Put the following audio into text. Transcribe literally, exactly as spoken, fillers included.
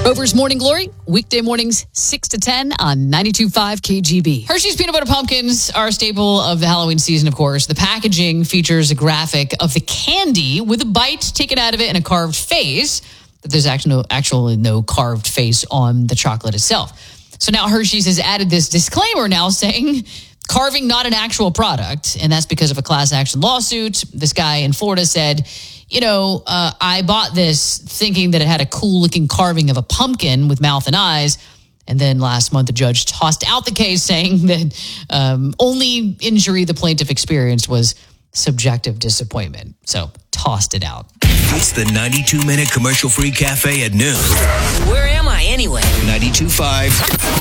Rover's Morning Glory, weekday mornings six to ten on ninety-two point five K G B. Hershey's Peanut Butter Pumpkins are a staple of the Halloween season, of course. The packaging features a graphic of the candy with a bite taken out of it and a carved face. But there's actually no, actually no carved face on the chocolate itself. So now Hershey's has added this disclaimer now saying carving not an actual product, and that's because of a class action lawsuit. This guy in Florida said, you know, uh, I bought this thinking that it had a cool looking carving of a pumpkin with mouth and eyes. And then last month, the judge tossed out the case saying that um, only injury the plaintiff experienced was subjective disappointment. So tossed it out. It's the ninety-two minute commercial free cafe at noon. Where am I anyway? ninety-two point five